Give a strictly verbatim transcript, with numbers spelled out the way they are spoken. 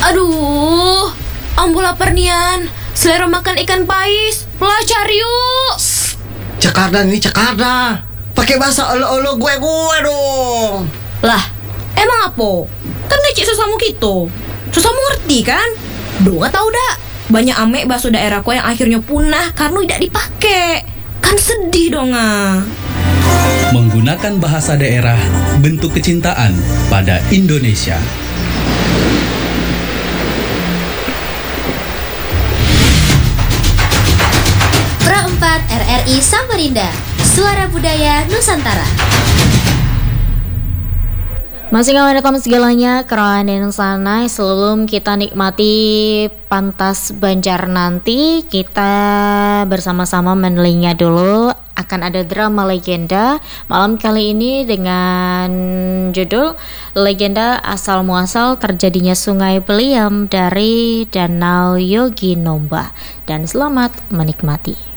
Aduh, ambo lapar nian. Selera makan ikan pais. Lah cari yuk. Jakarta nih Jakarta. Pakai bahasa olo-olo gue-gue dong. Lah, emang apa? Kan ngecek sesamu gitu. Sesamu ngerti kan? Duh gak tau dah. Banyak ame bakso daerahku yang akhirnya punah karena tidak dipakai. Kan sedih dong ah. Menggunakan bahasa daerah, bentuk kecintaan pada Indonesia. Pro empat R R I Samarinda, Suara Budaya Nusantara. Masih gak ada segalanya kerohan dan sana. Sebelum kita nikmati pantas Banjar nanti, kita bersama-sama menelinga dulu. Akan ada drama legenda malam kali ini dengan judul Legenda Asal Muasal Terjadinya Sungai Beliam dari Danau Yogi Nomba. Dan selamat menikmati.